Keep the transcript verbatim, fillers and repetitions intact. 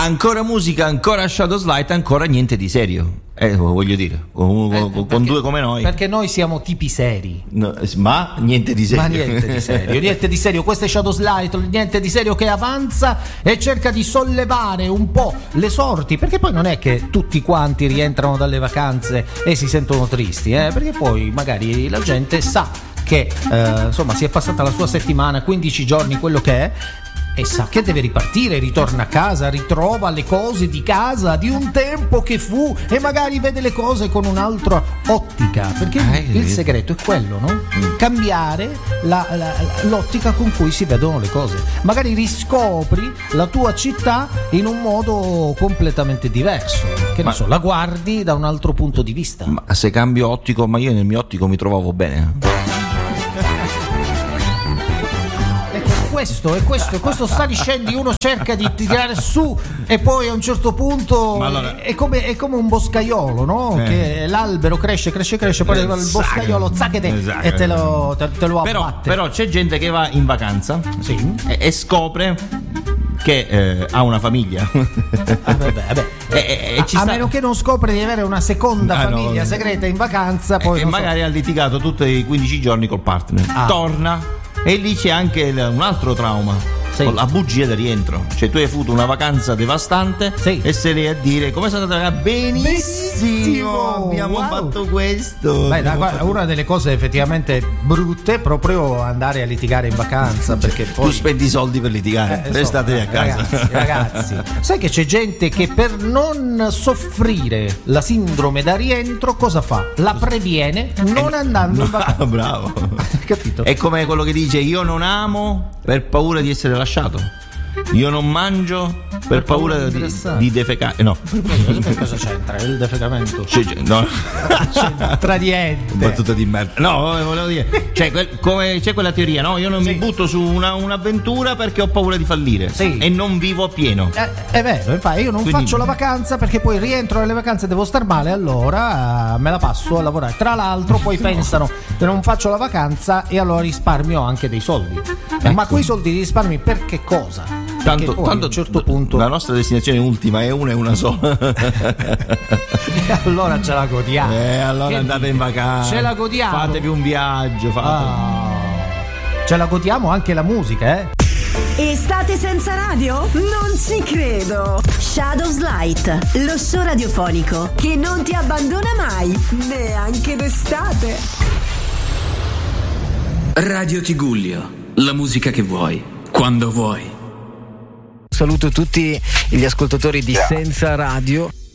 Ancora musica, ancora Shadows Light, ancora niente di serio. Eh, voglio dire, con, Eh, con, con perché- due come noi. Perché noi siamo tipi seri. No, ma niente di serio. Ma niente di serio, niente di serio. Questo è Shadows Light, niente di serio, che avanza e cerca di sollevare un po' le sorti, perché poi non è che tutti quanti rientrano dalle vacanze e si sentono tristi, eh? Perché poi magari la gente sa che eh, insomma si è passata la sua settimana, quindici giorni, quello che è, e sa che deve ripartire, ritorna a casa, ritrova le cose di casa di un tempo che fu e magari vede le cose con un'altra ottica, perché Eh, il sì. segreto è quello, no? Cambiare la- la- l'ottica con cui si vedono le cose. Magari riscopri la tua città in un modo completamente diverso, che Ma- ne so, la guardi da un altro punto di vista. Ma se cambio ottico, ma io nel mio ottico mi trovavo bene. Questo è questo, è questo sta discendi, uno cerca di tirare su e poi a un certo punto Ma allora- è, come, è come un boscaiolo, no? Eh. Che l'albero cresce, cresce, cresce, poi arriva il Esatto. boscaiolo, zac, e te, Esatto. e te lo, te, te lo Però, abbatte. però c'è gente che va in vacanza Sì. e, e scopre che eh, ha una famiglia. Ah, vabbè, vabbè. E, e- e ci a sta- meno che non scopri di avere una seconda Ah, no. famiglia segreta in vacanza, poi e non so. magari ha litigato tutti i quindici giorni col partner. Ah. Torna e lì c'è anche il- un altro trauma. Sì. Con la bugia da rientro. Cioè tu hai avuto una vacanza devastante, Sì. e sei lì a dire come sei andata benissimo, Benissimo, abbiamo wow. fatto questo. Beh, da- abbiamo fatto- una delle cose effettivamente brutte è proprio andare a litigare in vacanza, perché poi Tu spendi i soldi per litigare, Eh, restate insomma, a casa. Ragazzi, ragazzi, sai che c'è gente che per non soffrire la sindrome da rientro cosa fa? La previene non andando in vacanza. Bravo. Capito? È come quello che dice io non amo per paura di essere lasciato. Io non mangio per, paura, paura di di, interessare. di defecare. No. Che cosa c'entra il defecamento? C'è- c'è- no. C'entra niente. Battuta di merda. No, volevo dire. Cioè, quel- come c'è quella teoria, no? Io non Sì. mi butto su una, un'avventura perché ho paura di fallire. Sì. E non vivo a pieno. Eh, è vero, infatti io non Quindi- faccio la vacanza perché poi rientro dalle vacanze e devo star male, allora eh, me la passo a lavorare. Tra l'altro poi pensano che non faccio la vacanza e allora risparmio anche dei soldi. Eh, Ma quei soldi li risparmi per che cosa? Perché Tanto, poi tanto a un certo punto la nostra destinazione ultima è una e una sola. allora ce la godiamo. Eh, allora Che andate dite? in vacanza. Ce la godiamo. Fatevi un viaggio. Fate... Ah, ce la godiamo anche la musica, eh? Estate senza radio? Non ci credo! Shadows Light, lo show radiofonico che non ti abbandona mai, neanche d'estate. Radio Tigullio, la musica che vuoi, quando vuoi. Saluto tutti gli ascoltatori di Senza Radio.